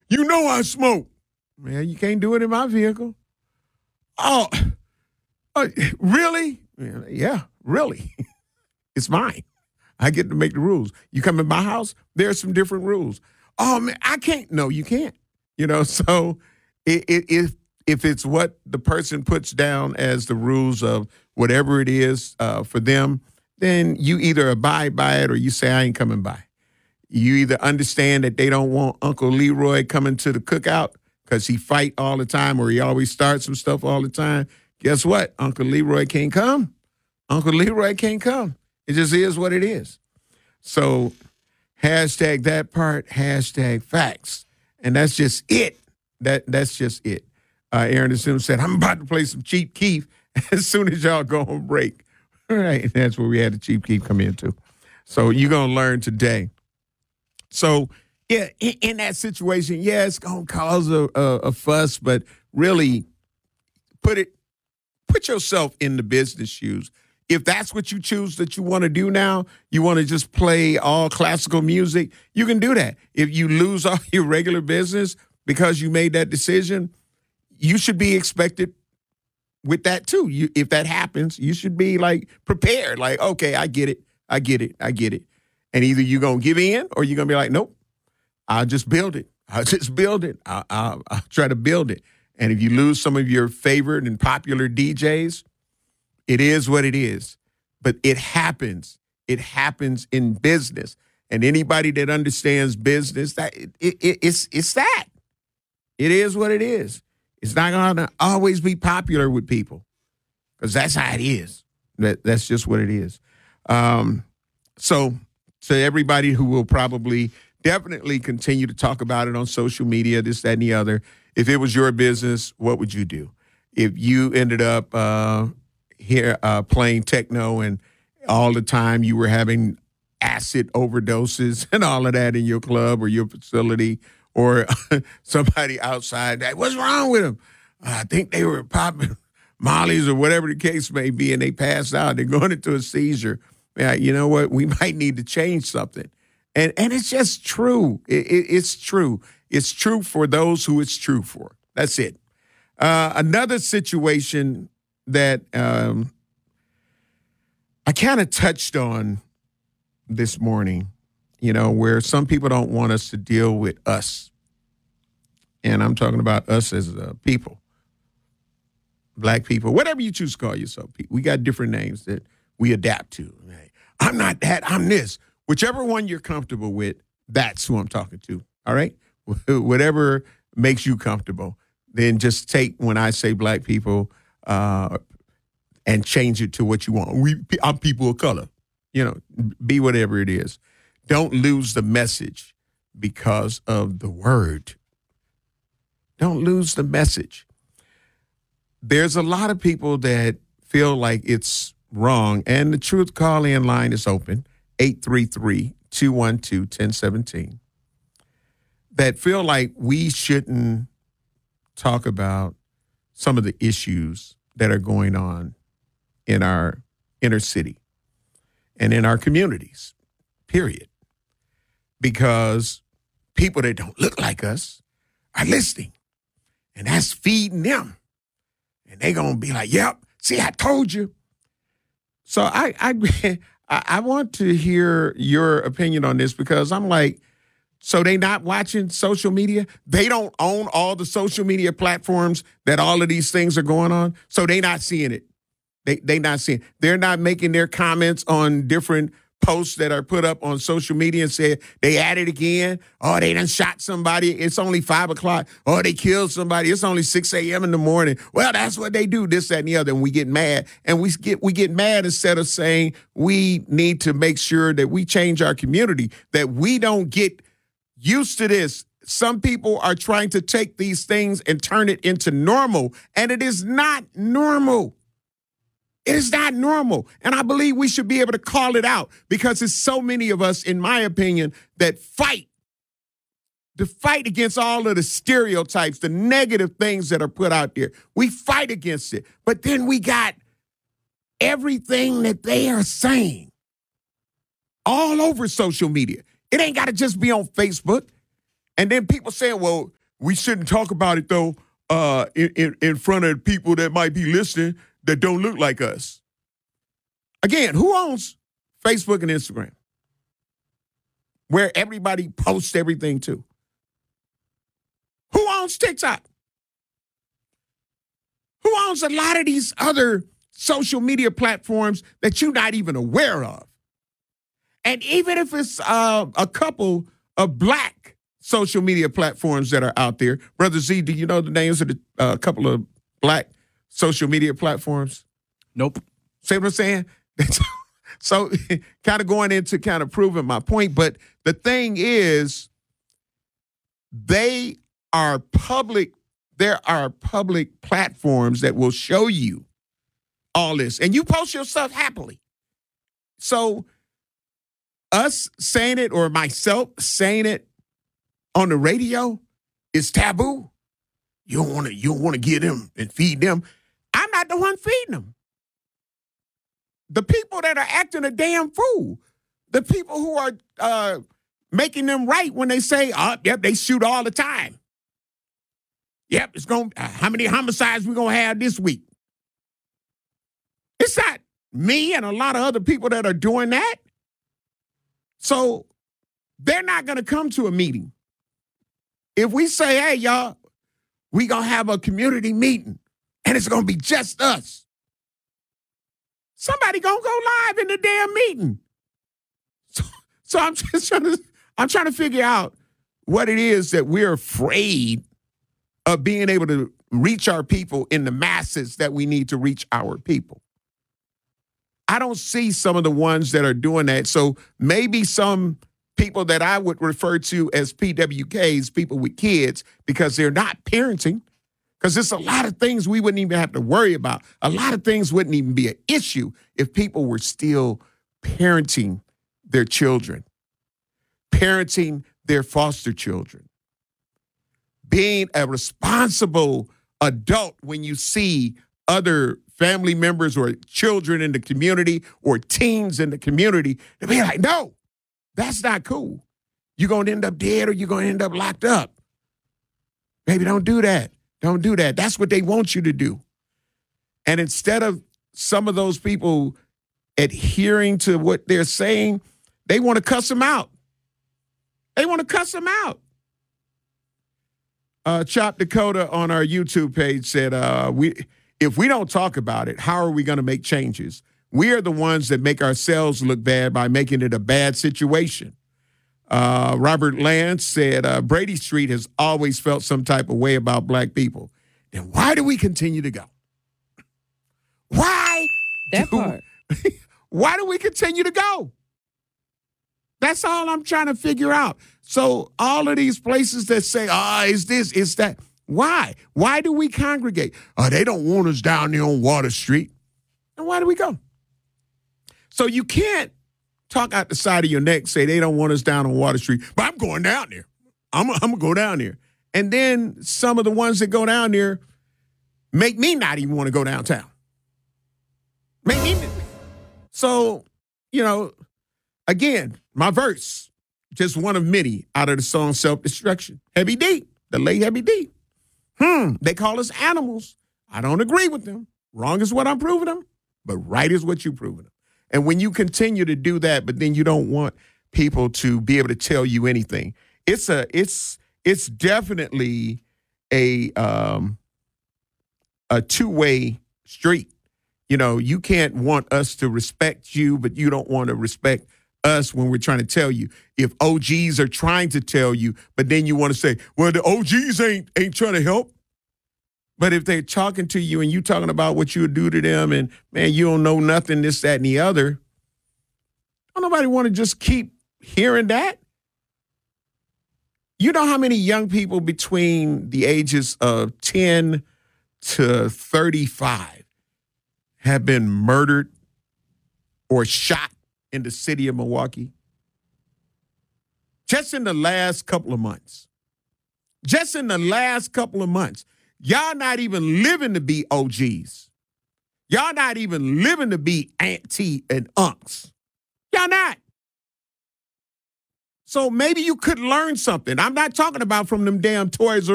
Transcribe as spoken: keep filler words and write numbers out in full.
You know I smoke. Man, you can't do it in my vehicle. Oh, uh, really? Yeah, really. It's mine. I get to make the rules. You come in my house, there are some different rules. Oh, man, I can't. No, you can't. You know, so it, it, if if it's what the person puts down as the rules of whatever it is uh, for them, then you either abide by it or you say, I ain't coming by. You either understand that they don't want Uncle Leroy coming to the cookout because he fight all the time or he always starts some stuff all the time. Guess what? Uncle Leroy can't come. Uncle Leroy can't come. It just is what it is. So hashtag that part, hashtag facts. And that's just it. That That's just it. Uh, Aaron Assume said, I'm about to play some Cheap Keef as soon as y'all go on break. All right. And that's where we had the Cheap Keef come in too. So you're going to learn today. So, yeah, in, in that situation, yeah, it's going to cause a, a, a fuss, but really put it, put yourself in the business shoes. If that's what you choose that you want to do now, you want to just play all classical music, you can do that. If you lose all your regular business because you made that decision, you should be expected with that too. You, if that happens, you should be like prepared. Like, okay, I get it. I get it. I get it. And either you're going to give in or you're going to be like, nope, I'll just build it. I'll just build it. I'll, I'll, I'll try to build it. And if you lose some of your favorite and popular D Js, it is what it is. But it happens. It happens in business. And anybody that understands business, that it, it, it's it's that. It is what it is. It's not going to always be popular with people because that's how it is. That, that's just what it is. Um, so to everybody who will probably definitely continue to talk about it on social media, this, that, and the other, if it was your business, what would you do? If you ended up uh, here uh, playing techno and all the time you were having acid overdoses and all of that in your club or your facility, or somebody outside, that, what's wrong with them? I think they were popping mollies or whatever the case may be, and they passed out. They're going into a seizure. Yeah, you know what? We might need to change something. And and it's just true. It, it, it's true. It's true for those who it's true for. That's it. Uh, another situation that um, I kind of touched on this morning, you know, where some people don't want us to deal with us. And I'm talking about us as uh, people, black people, whatever you choose to call yourself. We got different names that we adapt to. I'm not that, I'm this. Whichever one you're comfortable with, that's who I'm talking to, all right? Whatever makes you comfortable, then just take when I say black people uh, and change it to what you want. We, I'm people of color. You know, be whatever it is. Don't lose the message because of the word. Don't lose the message. There's a lot of people that feel like it's wrong, and the Truth Call-In line is open, eight three three, two one two, one zero one seven, that feel like we shouldn't talk about some of the issues that are going on in our inner city and in our communities, period. Because people that don't look like us are listening, and that's feeding them. And they're going to be like, yep, see, I told you. So I, I I want to hear your opinion on this, because I'm like, so they not watching social media? They don't own all the social media platforms that all of these things are going on, so they not seeing it. They they not seeing it. They're not making their comments on different posts that are put up on social media and say they at it again. Oh, they done shot somebody. It's only five o'clock. Oh, they killed somebody. It's only six a.m. in the morning. Well, that's what they do, this, that, and the other. And we get mad. And we get we get mad instead of saying we need to make sure that we change our community, that we don't get used to this. Some people are trying to take these things and turn it into normal, and it is not normal. It is not normal. And I believe we should be able to call it out, because there's so many of us, in my opinion, that fight, to fight against all of the stereotypes, the negative things that are put out there. We fight against it. But then we got everything that they are saying all over social media. It ain't got to just be on Facebook. And then people saying, well, we shouldn't talk about it, though, uh, in, in, in front of people that might be listening that don't look like us. Again, who owns Facebook and Instagram? Where everybody posts everything to. Who owns TikTok? Who owns a lot of these other social media platforms that you're not even aware of? And even if it's uh, a couple of black social media platforms that are out there, Brother Z, do you know the names of the uh, couple of black social media platforms? Nope. See what I'm saying? So kind of going into kind of proving my point. But the thing is, they are public. There are public platforms that will show you all this. And you post your stuff happily. So us saying it or myself saying it on the radio is taboo. You don't want to you don't want to get them and feed them. I'm not the one feeding them. The people that are acting a damn fool, the people who are uh, making them right when they say, oh, yep, they shoot all the time. Yep, it's going uh, how many homicides we going to have this week? It's not me and a lot of other people that are doing that. So they're not going to come to a meeting. If we say, hey, y'all, we going to have a community meeting and it's going to be just us. Somebody gonna go live in the damn meeting. So, so I'm just trying to I'm trying to figure out what it is that we're afraid of being able to reach our people in the masses that we need to reach our people. I don't see some of the ones that are doing that. So maybe some people that I would refer to as P W Ks, people with kids, because they're not parenting. Because there's a lot of things we wouldn't even have to worry about. A lot of things wouldn't even be an issue if people were still parenting their children, parenting their foster children, being a responsible adult when you see other family members or children in the community or teens in the community, to be like, no, that's not cool. You're going to end up dead or you're going to end up locked up. Baby, don't do that. Don't do that. That's what they want you to do. And instead of some of those people adhering to what they're saying, they want to cuss them out. They want to cuss them out. Uh, Chop Dakota on our YouTube page said, uh, "We if we don't talk about it, how are we going to make changes? We are the ones that make ourselves look bad by making it a bad situation." Uh, Robert Lance said, uh, Brady Street has always felt some type of way about black people. Then why do we continue to go? Why? That do, part. Why do we continue to go? That's all I'm trying to figure out. So all of these places that say, ah, oh, is this, is that. Why? Why do we congregate? Oh, they don't want us down there on Water Street. And why do we go? So you can't talk out the side of your neck, say they don't want us down on Water Street, but I'm going down there. I'm, I'm going to go down there. And then some of the ones that go down there make me not even want to go downtown. Make me. So, you know, again, my verse, just one of many out of the song Self-Destruction. Heavy D, the late Heavy D. Hmm, they call us animals. I don't agree with them. Wrong is what I'm proving them, but right is what you're proving them. And when you continue to do that, but then you don't want people to be able to tell you anything, it's a it's it's definitely a um, a two-way street. You know, you can't want us to respect you, but you don't want to respect us when we're trying to tell you. If O Gs are trying to tell you, but then you want to say, well, the O Gs ain't ain't trying to help. But if they're talking to you and you talking about what you would do to them and, man, you don't know nothing, this, that, and the other, don't nobody want to just keep hearing that? You know how many young people between the ages of ten to thirty-five have been murdered or shot in the city of Milwaukee? Just in the last couple of months. Just in the last couple of months. Y'all not even living to be O Gs. Y'all not even living to be auntie and unks. Y'all not. So maybe you could learn something. I'm not talking about from them damn Toys R